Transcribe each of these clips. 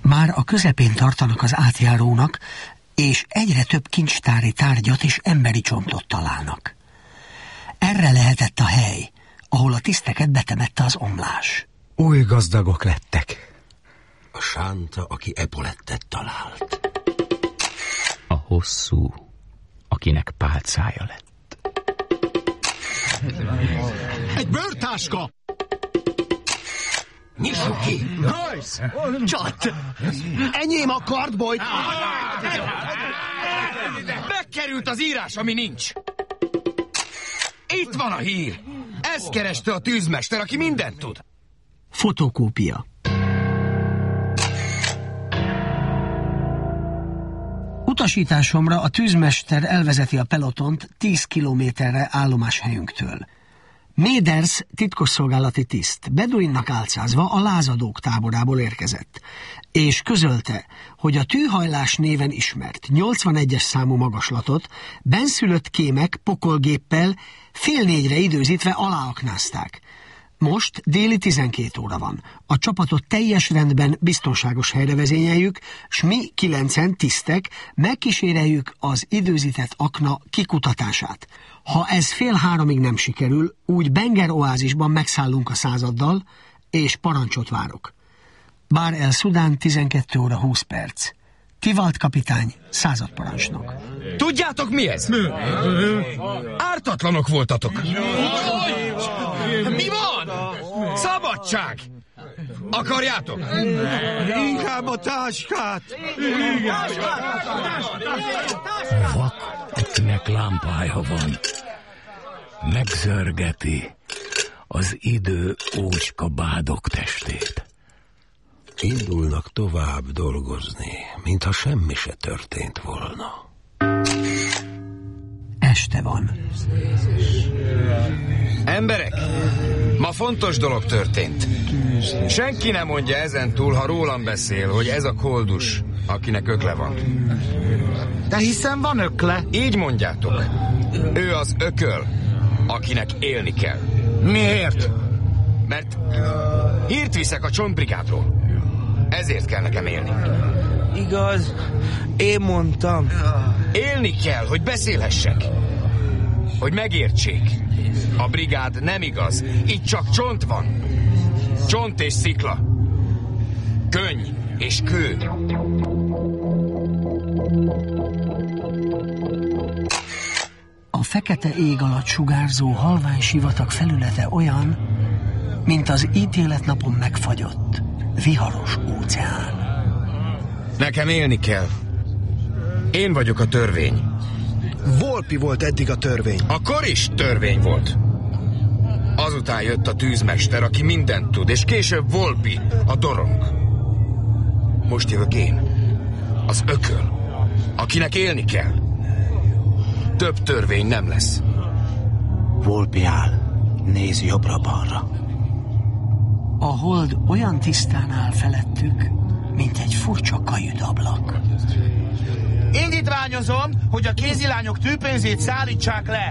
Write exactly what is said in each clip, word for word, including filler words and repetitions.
Már a közepén tartanak az átjárónak, és egyre több kincstári tárgyat és emberi csontot találnak. Erre lehetett a hely, ahol a tiszteket betemette az omlás. Új gazdagok lettek. A sánta, aki epolettet talált. A hosszú, akinek pálcája lett. Egy bőrtáska! Nyissuk ki! Royce! Csat! Enyém a kardbolyt! Megkerült az írás, ami nincs! Itt van a hír! Ezt kereste a tűzmester, aki mindent tud! Fotokópia. Utasításomra a tűzmester elvezeti a pelotont tíz kilométerre állomáshelyünktől. Méders titkosszolgálati tiszt Beduinnak álcázva a lázadók táborából érkezett, és közölte, hogy a tűhajlás néven ismert nyolcvanegyes számú magaslatot benszülött kémek pokolgéppel fél négyre időzítve aláaknázták. Most déli tizenkét óra van. A csapatot teljes rendben biztonságos helyre vezényeljük, s mi kilencen tisztek megkíséreljük az időzített akna kikutatását. Ha ez fél háromig nem sikerül, úgy Benger oázisban megszállunk a századdal, és parancsot várok. Bár el Szudán, tizenkét óra húsz perc. Tivalt kapitány, századparancsnok. Tudjátok mi ez? Ártatlanok voltatok. Mi van? Szabadság! Akarjátok? Inkább a táskát! Vak, akinek lámpája van, megzörgeti az idő ócska bádok testét. Indulnak tovább dolgozni, mintha semmi se történt volna. Este van. Emberek, ma fontos dolog történt. Senki nem mondja ezen túl, ha rólam beszél, hogy ez a koldus, akinek ökle van. De hiszen van ökle. Így mondjátok. Ő az ököl, akinek élni kell. Miért? Mert hírt viszek a csontbrigádról. Ezért kell nekem élni. Igaz, én mondtam. Élni kell, hogy beszélhessek. Hogy megértsék. A brigád nem igaz. Itt csak csont van. Csont és szikla. Könny és kő. A fekete ég alatt sugárzó halvány sivatag felülete olyan, mint az ítéletnapon megfagyott, viharos óceán. Nekem élni kell. Én vagyok a törvény. Volpi volt eddig a törvény. Akkor is törvény volt. Azután jött a tűzmester, aki mindent tud, és később Volpi, a dorong. Most jövök én, az ököl, akinek élni kell. Több törvény nem lesz. Volpi áll, néz jobbra-balra. A hold olyan tisztán áll felettük, mint egy furcsa kajütablak. Indítványozom, hogy a kézilányok tűpénzét szállítsák le.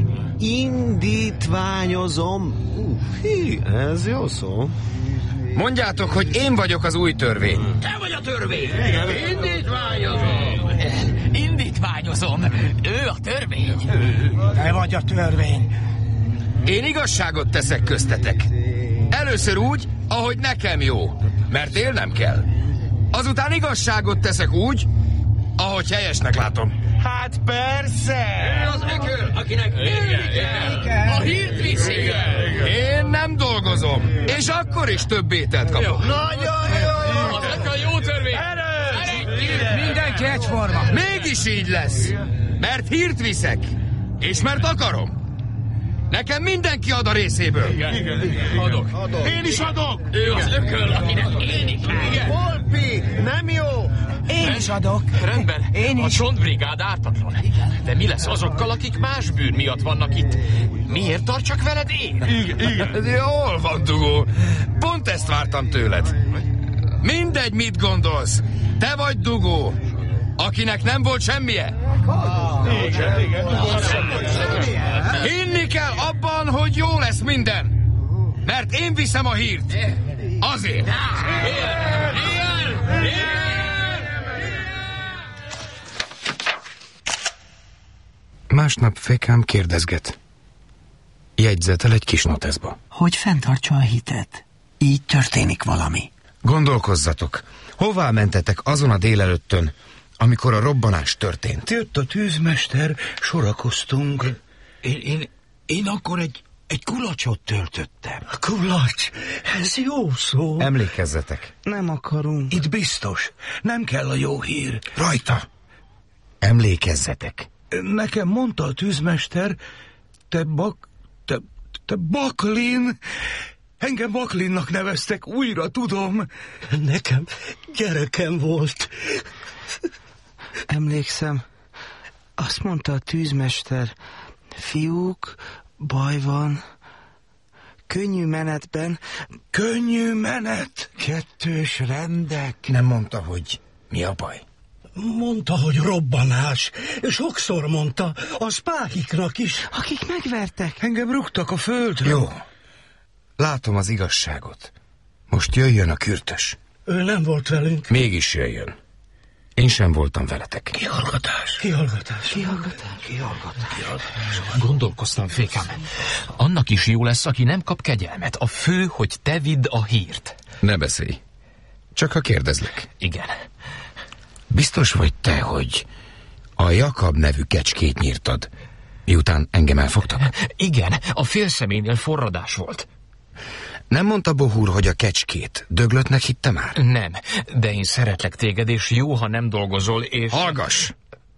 Indítványozom. Hí, ez jó szó. Mondjátok, hogy én vagyok az új törvény. Te vagy a törvény! Indítványozom! Indítványozom! Ő a törvény! Te vagy a törvény! Én igazságot teszek köztetek. Először úgy, ahogy nekem jó, mert élnem kell. Azután igazságot teszek úgy, ahogy helyesnek látom. Hát persze! Ő az ököl, akinek élni kell! A hírt viszi! Én nem dolgozom, és akkor is több ételt kapok. Nagyon jó! Az ököl jó törvény! Mindenki egyforma! Mégis így lesz, mert hírt viszek, és mert akarom. Nekem mindenki ad a részéből. Igen, igen, igen. Adok. Adok. Én is adok. Ő az ököl, akinek élni kell. Igen. Volpi, nem jó. Én is adok. Rendben, Én is. a csontbrigád ártatlan. De mi lesz azokkal, akik más bűn miatt vannak itt? Miért tartsak veled én? Igen, igen. Jól van, Dugó. Pont ezt vártam tőled. Mindegy, mit gondolsz. Te vagy Dugó, akinek nem volt semmije. Igen, igen. Hinni kell abban, hogy jó lesz minden. Mert én viszem a hírt. Azért. Igen. Másnap Fékám kérdezget. Jegyzetel egy kis noteszba. Hogy fenntartsa a hitet. Így történik valami. Gondolkozzatok, hová mentetek azon a délelőttön, amikor a robbanás történt? Jött a tűzmester, sorakoztunk. Én, én, én akkor egy, egy kulacsot töltöttem. Kulacs, ez jó szó. Emlékezzetek. Nem akarunk. Itt biztos. Nem kell a jó hír. Rajta. Emlékezzetek. Nekem mondta a tűzmester, te bak... te... te Baklin... Engem Baklinnak neveztek, újra tudom. Nekem gyerekem volt. Emlékszem, azt mondta a tűzmester, fiúk, baj van, könnyű menetben. Könnyű menet? Kettős rendek. Nem mondta, hogy mi a baj. Mondta, hogy robbanás. Sokszor mondta, a spáhiknak is. Akik megvertek. Engem rúgtak a földre. Jó. Látom az igazságot. Most jöjjön a kürtös. Ő nem volt velünk. Mégis jöjjön. Én sem voltam veletek. Kihallgatás. Kihallgatás. Kihallgatás. Kihallgatás. Kihallgatás. Gondolkoztam, Fékám. Annak is jó lesz, aki nem kap kegyelmet. A fő, hogy te vidd a hírt. Ne beszélj. Csak ha kérdezlek. Igen. Biztos vagy te, hogy a Jakab nevű kecskét nyírtad, miután engem elfogtak? Igen, a félszemélynél forradás volt. Nem mondta Bohúr, hogy a kecskét döglöttnek hitte már? Nem, de én szeretlek téged, és jó, ha nem dolgozol, és... Hallgass!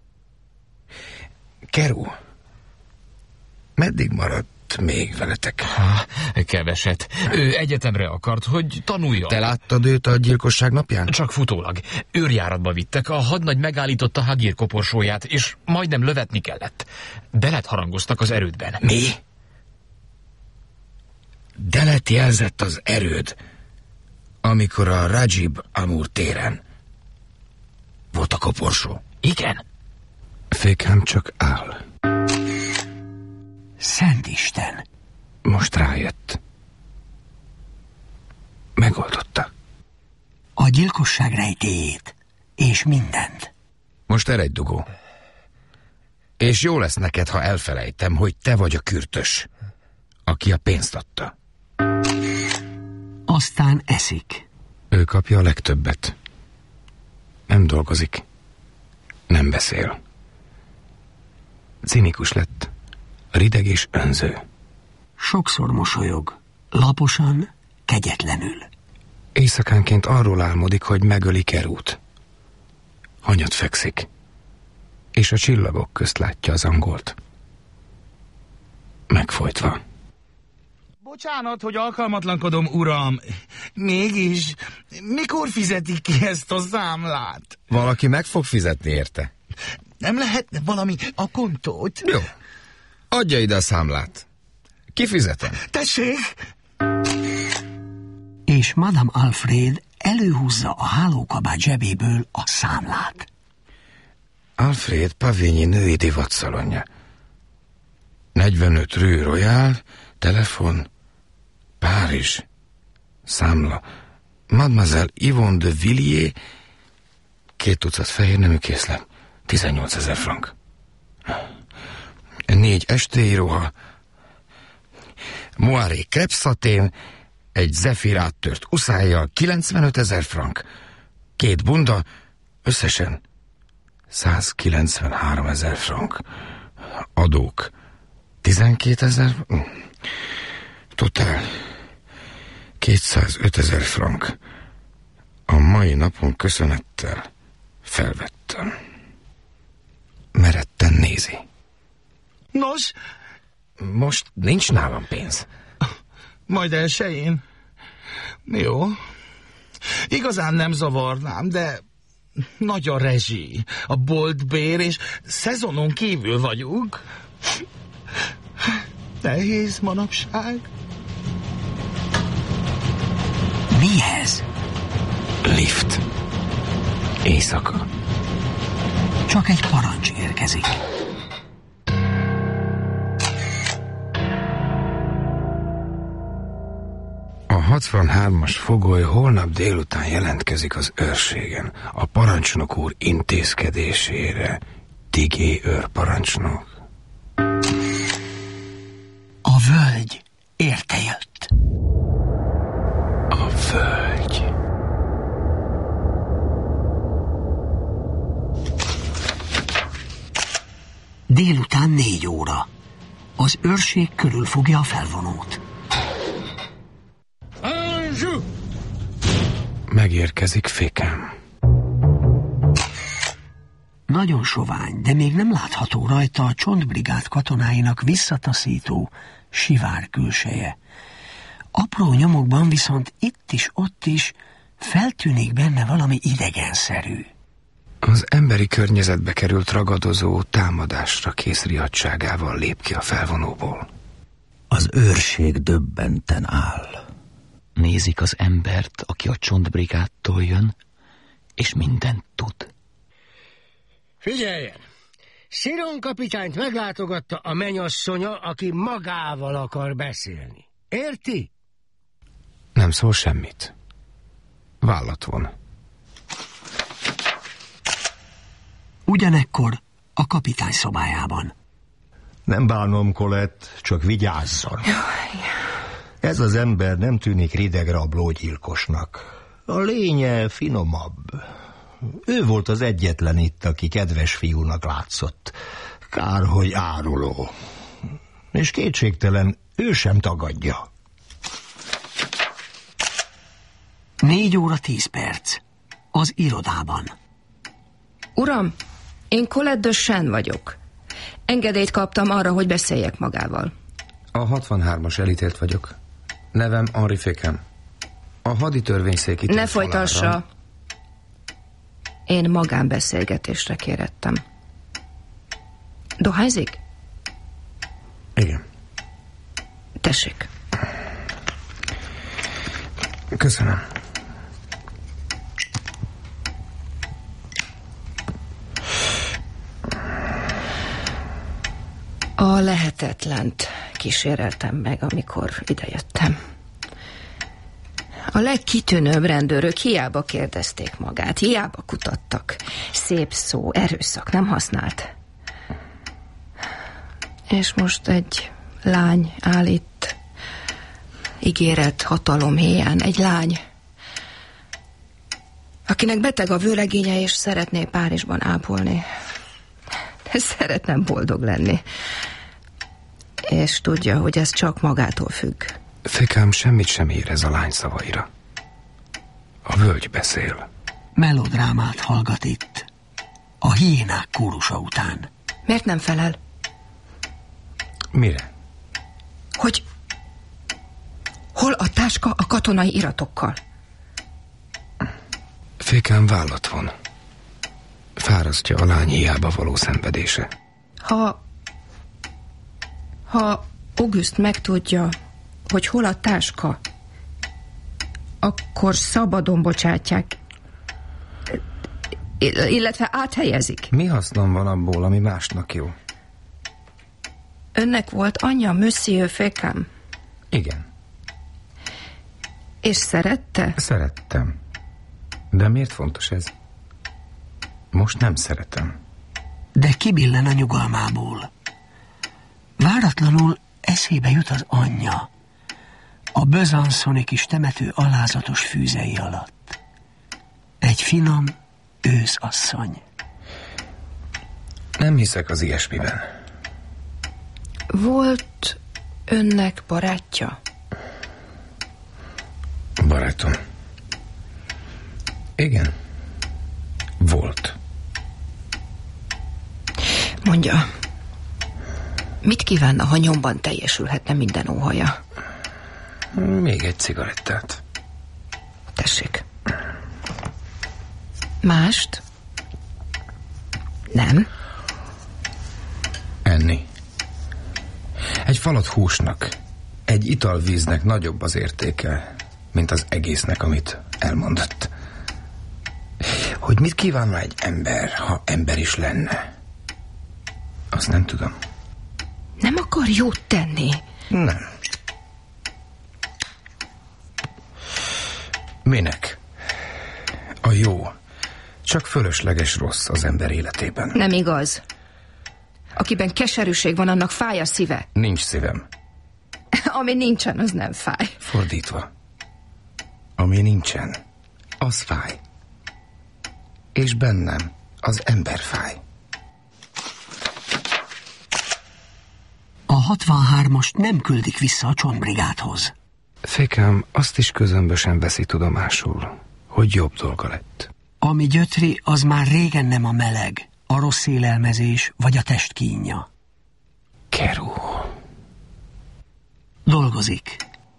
Keru, meddig maradt még veletek? Há, keveset. Ő egyetemre akart, hogy tanuljon. Te láttad őt a gyilkosság napján? Csak futólag. Őrjáratba vittek, a hadnagy megállította Hagir koporsóját, és majdnem lövetni kellett. Belet harangoztak az erődben. Mi? Delet jelzett az erőd, amikor a Rajib Amur téren volt a koporsó. Igen. Fékám csak áll. Szent Isten! Most rájött. Megoldotta. A gyilkosság rejtélyét. És mindent. Most eredj, dugó. És jó lesz neked, ha elfelejtem, hogy te vagy a kürtös, aki a pénzt adta. Aztán eszik. Ő kapja a legtöbbet. Nem dolgozik. Nem beszél. Cinikus lett. Rideg és önző. Sokszor mosolyog. Laposan, kegyetlenül. Éjszakánként arról álmodik, hogy megöli Kerút. Hanyat fekszik. És a csillagok közt látja az angolt. Megfojtva. Bocsánat, hogy alkalmatlankodom, uram. Mégis, mikor fizetik ki ezt a számlát? Valaki meg fog fizetni érte. Nem lehetne valami a kontót? Jó. Adja ide a számlát. Kifizetem. Tessék! És Madame Alfred előhúzza a hálókabát zsebéből a számlát. Alfred Pavényi női divatszalonja. negyvenöt Rue Royal, telefon, Párizs, számla, Mademoiselle Yvonne de Villiers, két tucat fehér nemű készlet, tizennyolcezer frank. Négy estéi ruha, Moiré krepszatén, egy zefír áttört uszályjal, kilencvenötezer frank, két bunda, összesen százkilencvenháromezer frank. Adók tizenkétezer, totál kétszázötezer frank. A mai napon köszönettel felvettem. Meretten nézi. Nos? Most nincs nálam pénz. Majd elsején. Jó. Igazán nem zavarnám, de nagy a rezsi, a boltbér, és szezonon kívül vagyunk. Nehéz manapság. Mi ez? Lift. Éjszaka. Csak egy parancs érkezik. A hatvanhármas fogoly holnap délután jelentkezik az őrségen. A parancsnok úr intézkedésére. Tigé őrparancsnok. A völgy érte jött. A völgy. Délután négy óra. Az őrség körülfogja a felvonót. Anzsú! Megérkezik Fékem. Nagyon sovány, de még nem látható rajta a csontbrigád katonáinak visszataszító, sivár külseje. Apró nyomokban viszont itt is, ott is feltűnik benne valami idegenszerű. Az emberi környezetbe került ragadozó támadásra kész riadtságával lép ki a felvonóból. Az őrség döbbenten áll. Nézik az embert, aki a csontbrigádtól jön, és mindent tud. Figyeljen! Sziron kapitányt meglátogatta a mennyasszonya, aki magával akar beszélni. Érti? Nem szól semmit. Vállat von. Ugyanekkor a kapitány szobájában. Nem bánom, Colette, csak vigyázzon. Ez az ember nem tűnik ridegrablógyilkosnak. A lénye finomabb. Ő volt az egyetlen itt, aki kedves fiúnak látszott. Kár, hogy áruló. És kétségtelen, ő sem tagadja. Négy óra tíz perc. Az irodában. Uram, én Colette de Chêne vagyok. Engedélyt kaptam arra, hogy beszéljek magával. A hatvanhármas elítélt vagyok. Nevem Henri Fékem. A haditörvényszék ítélt Ne folytassa. halára. Én magánbeszélgetésre kérettem. Dohányzik? Igen. Tessék. Köszönöm. A lehetetlent kíséreltem meg, amikor idejöttem. A legkitűnőbb rendőrök hiába kérdezték magát, hiába kutattak. Szép szó, erőszak nem használt. És most egy lány áll itt, ígéret, hatalom héján, egy lány, akinek beteg a vőlegénye, és szeretné Párizsban ápolni. De szeretnem boldog lenni. És tudja, hogy ez csak magától függ. Fékem semmit sem érez a lány szavaira. A völgy beszél. Melodrámát hallgat itt. A hiénák kórusa után. Miért nem felel? Mire? Hogy hol a táska a katonai iratokkal? Fékem vállat von. Fárasztja a lány hiába való szenvedése. Ha ha Auguste megtudja, hogy hol a táska, akkor szabadon bocsátják, illetve áthelyezik. Mi hasznom van abból, ami másnak jó? Önnek volt anyja, Monsieur Fékem? Igen. És szerette? Szerettem. De miért fontos ez? Most nem szeretem. De kibillen a nyugalmából. Váratlanul eszébe jut az anyja. A besançoni kis temető alázatos fűzei alatt. Egy finom őszasszony. Nem hiszek az ilyesmiben. Volt önnek barátja? Barátom. Igen. Volt. Mondja, mit kívánna, ha nyomban teljesülhetne minden óhaja? Még egy cigarettát. Tessék. Mást? Nem? Enni. Egy falat húsnak, egy italvíznek nagyobb az értéke, mint az egésznek, amit elmondott. Hogy mit kívánna egy ember, ha ember is lenne? Azt nem tudom. Nem akar jót tenni? Nem. Minek? A jó csak fölösleges rossz az ember életében. Nem igaz. Akiben keserűség van, annak fáj a szíve. Nincs szívem. Ami nincsen, az nem fáj. Fordítva. Ami nincsen, az fáj. És bennem az ember fáj. A hatvanhármast nem küldik vissza a csontbrigádhoz. Fékám azt is közömbösen veszi tudomásul, hogy jobb dolga lett. Ami gyötri, az már régen nem a meleg, a rossz élelmezés vagy a test kínja. Keru. Dolgozik.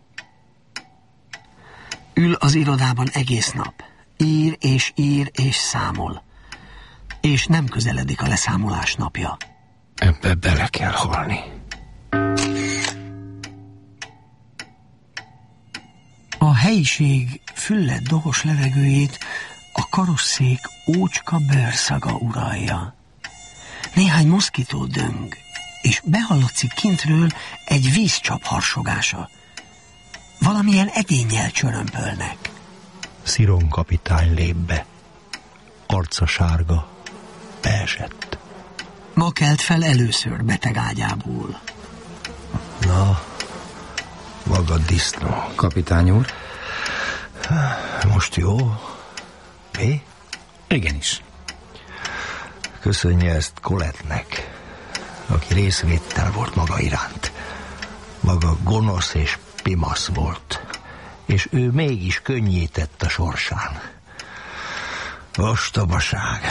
Ül az irodában egész nap. Ír és ír és számol. És nem közeledik a leszámolás napja. Ebbe bele kell halni. A helyiség fülledt dohos levegőjét a karosszék ócska bőrszaga uralja. Néhány moszkító döng, és behallatszik kintről egy vízcsap harsogása. Valamilyen edénnyel csörömpölnek. Sziron kapitány lép be. Arca sárga. Beesett. Ma kelt fel először beteg ágyából. Na, maga disznó. Kapitány úr? Most jó? Mi? Igenis. Köszönje ezt Colettenek, aki részvéttel volt maga iránt. Maga gonosz és pimasz volt, és ő mégis könnyített a sorsán. Ostobaság.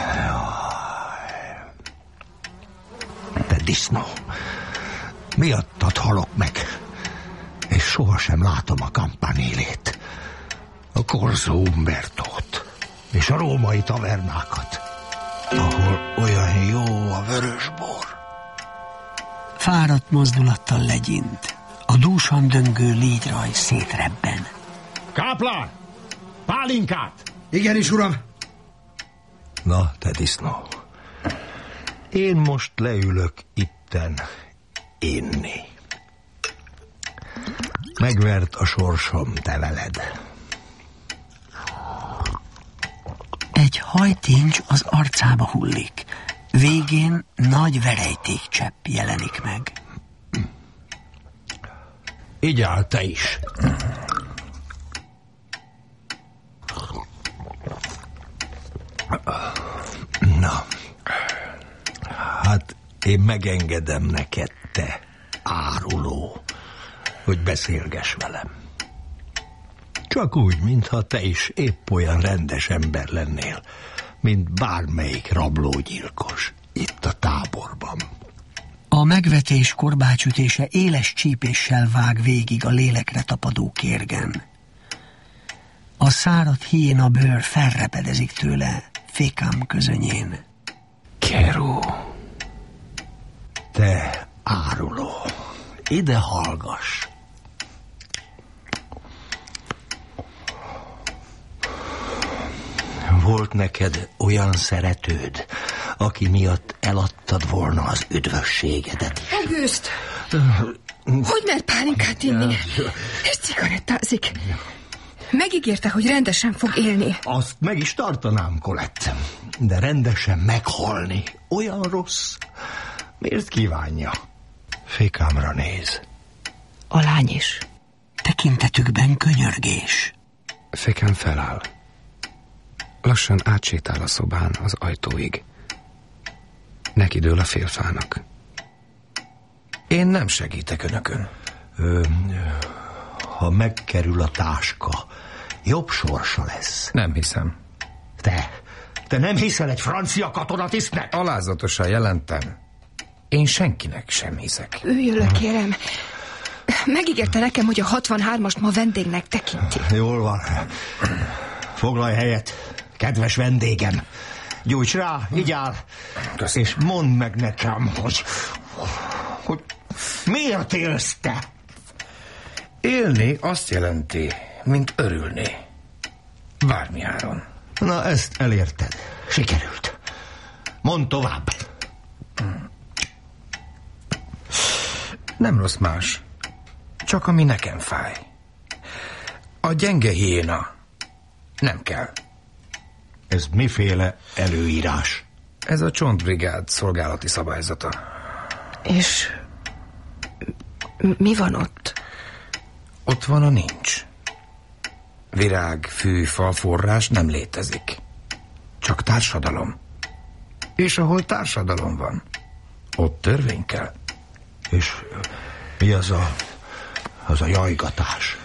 Te disznó, miattad halok meg, és sohasem látom a kampánélét, a Corso Umbertót és a római tavernákat, ahol olyan jó a vörösbor. Fáradt mozdulattal legyint. A dúsan döngő légyraj szétrebben. Káplán! Pálinkát! Igenis, uram! Na, te disznó. Én most leülök itten inni. Megvert a sorsom, te veled. Egy hajtincs az arcába hullik. Végén nagy verejtékcsepp jelenik meg. Igyál te is. Na, hát én megengedem neked, te áruló, hogy beszélgess velem. Csak úgy, mintha te is épp olyan rendes ember lennél, mint bármelyik rablógyilkos itt a táborban. A megvetés korbácsütése éles csípéssel vág végig a lélekre tapadó kérgen. A száradt hiéna bőr felrepedezik tőle fékám közönyén. Keru. Te áruló, ide hallgass. Volt neked olyan szeretőd, aki miatt eladtad volna az üdvösségedet? August! Hogy mer pálinkát inni? És cigarettázik. Megígérte, hogy rendesen fog élni. Azt meg is tartanám, Colette. De rendesen meghalni olyan rossz. Miért kívánja? Fékámra néz. A lány is. Tekintetükben könyörgés. Fékám feláll. Lassan átsétál a szobán az ajtóig. Nekidől a félfának. Én nem segítek önökön. Ö, ha megkerül a táska, jobb sorsa lesz. Nem hiszem. Te, te nem hiszel egy francia katonatisztnek? Alázatosan jelentem. Én senkinek sem hiszek. Üljön le, kérem. Megígérte nekem, hogy a hatvanhármast ma vendégnek tekinti. Jól van. Foglalj helyet, kedves vendégem. Gyújts rá, igyál. Köszön. És mondd meg nekem, hogy, hogy miért élsz te? Élni azt jelenti, mint örülni. Bármi áron. Na, ezt elérted. Sikerült. Mondd tovább. Nem rossz más. Csak ami nekem fáj. A gyenge hiéna Nem kell. Ez miféle előírás? Ez a csontbrigád szolgálati szabályzata. És mi van ott? Ott van a nincs. Virág, fű, fa, forrás nem létezik. Csak társadalom. És ahol társadalom van, ott törvény kell. És mi az a, az a jajgatás?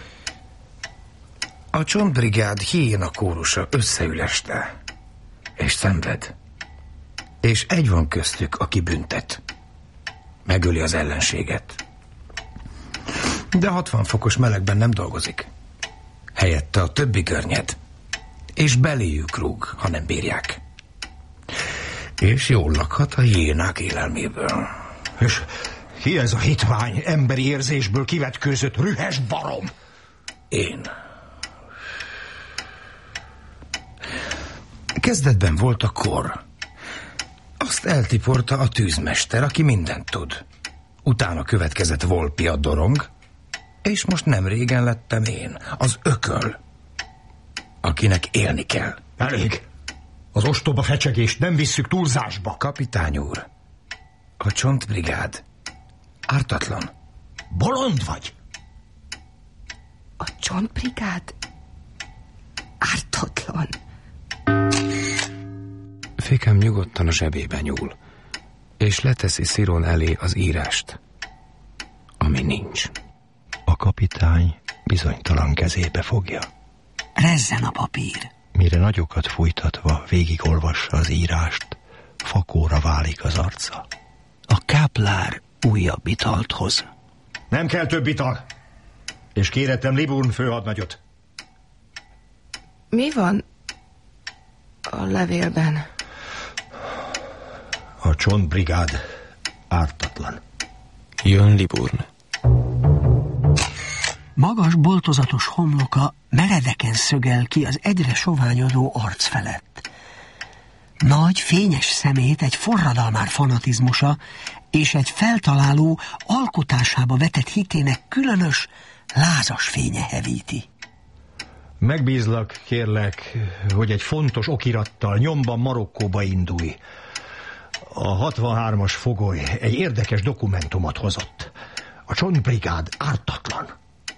A csontbrigád hiéna kórusa összeül este, és szenved. És egy van köztük, aki büntet. Megöli az ellenséget. De hatvan fokos melegben nem dolgozik. Helyette a többi görnyed. És beléjük rúg, ha nem bírják. És jól lakhat a hiénák élelméből. És ki ez a hitvány, emberi érzésből kivetkőzött rühes barom? Én. Kezdetben volt a kor. Azt eltiporta a tűzmester, aki mindent tud. Utána következett Volpi, a dorong, és most nem régen lettem én, az ököl, akinek élni kell. Elég. Az ostoba fecsegést nem visszük túlzásba. Kapitány úr, a csontbrigád ártatlan. Bolond vagy? A csontbrigád ártatlan. Fékem nyugodtan a zsebébe nyúl, és leteszi Sziron elé az írást, ami nincs. A kapitány bizonytalan kezébe fogja. Rezzen a papír. Mire nagyokat fújtatva végigolvassa az írást, fakóra válik az arca. A káplár újabb italt hoz. Nem kell több ital. És kérettem Liburn főhadnagyot. Mi van a levélben? A csontbrigád ártatlan. Jön Liburn. Magas, boltozatos homloka meredeken szögel ki az egyre soványodó arc felett. Nagy, fényes szemét egy forradalmár fanatizmusa és egy feltaláló alkotásába vetett hitének különös, lázas fénye hevíti. Megbízlak, kérlek, hogy egy fontos okirattal nyomban Marokkóba indulj. A hatvanhármas fogoly egy érdekes dokumentumot hozott. A csontbrigád ártatlan.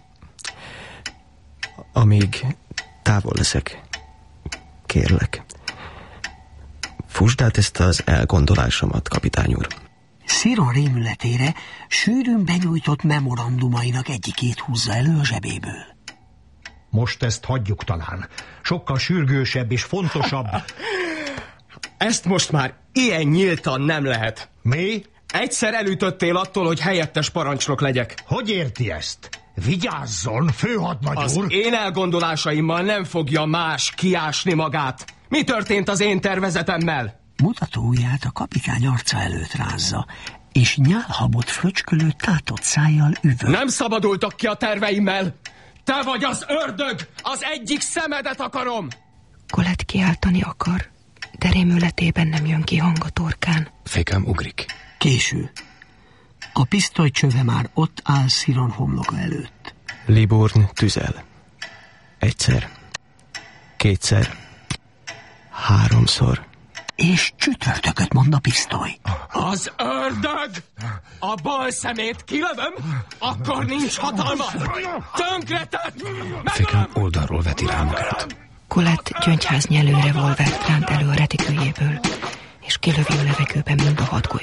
Amíg távol leszek, kérlek, fussd át ezt az elgondolásomat, kapitány úr. Sziron rémületére sűrűn benyújtott memorandumainak egyikét húzza elő a zsebéből. Most ezt hagyjuk talán. Sokkal sürgősebb és fontosabb. Ezt most már ilyen nyíltan nem lehet. Mi? Egyszer elütöttél attól, hogy helyettes parancsnok legyek. Hogy érti ezt? Vigyázzon, főhadnagy az úr! Az én elgondolásaimmal nem fogja más kiásni magát. Mi történt az én tervezetemmel? Mutatóujját a kapitány arca előtt rázza, és nyálhabot fröcskölő tátott szájjal üvöl. Nem szabadultak ki a terveimmel! Te vagy az ördög! Az egyik szemedet akarom! Colette kiáltani akar, de rémületében nem jön ki hang a torkán. Fékem ugrik. Késő. A pisztoly csöve már ott áll Sziron homloka előtt. Liburn tüzel. Egyszer. Kétszer. Háromszor. És csütörtököt mond a pisztoly. Az ördög! A bal szemét kilövöm, akkor nincs hatalma! Tönkretett! Fékem oldalról veti rá magát. Colette gyöngyház nyelő revolvert ránt elő a retikőjéből, és kilövi a levegőben, mint a hadgolyó.